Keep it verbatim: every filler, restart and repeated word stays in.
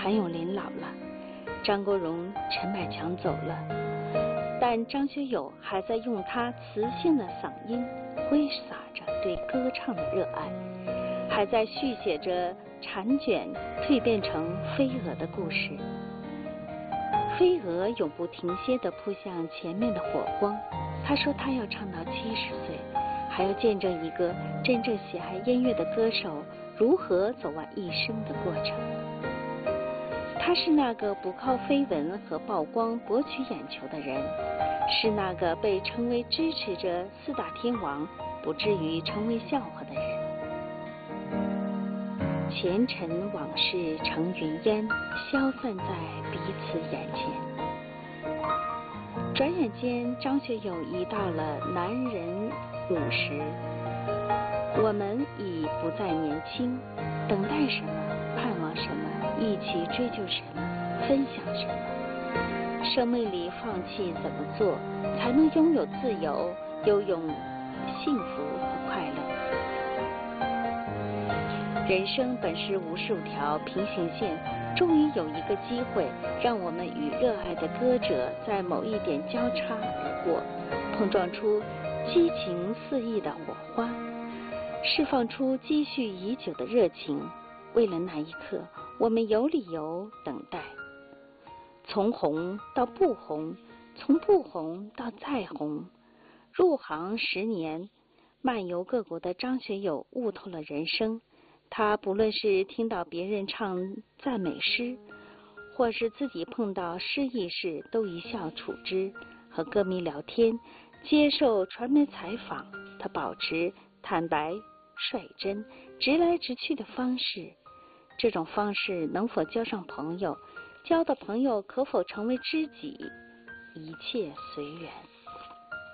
谭咏麟老了，张国荣、陈百强走了，但张学友还在用他磁性的嗓音挥洒着对歌唱的热爱，还在续写着蝉卷蜕变成飞蛾的故事。飞蛾永不停歇地扑向前面的火光，他说他要唱到七十岁，还要见证一个真正喜爱音乐的歌手如何走完一生的过程。他是那个不靠绯闻和曝光博取眼球的人，是那个被称为支持着四大天王不至于成为笑话的人。前尘往事成云烟，消散在彼此眼前。转眼间，张学友已到了男人五十，我们已不再年轻，等待什么，盼望什么，一起追求什么，分享什么。生命里放弃怎么做，才能拥有自由，拥有幸福和快乐？人生本是无数条平行线，终于有一个机会，让我们与热爱的歌者在某一点交叉而过，碰撞出激情四溢的火花，释放出积蓄已久的热情。为了那一刻，我们有理由等待。从红到不红，从不红到再红，入行十年，漫游各国的张学友悟透了人生。他不论是听到别人唱赞美诗，或是自己碰到失意时，都一笑处之。和歌迷聊天，接受传媒采访，他保持坦白、率真、直来直去的方式。这种方式能否交上朋友，交的朋友可否成为知己，一切随缘。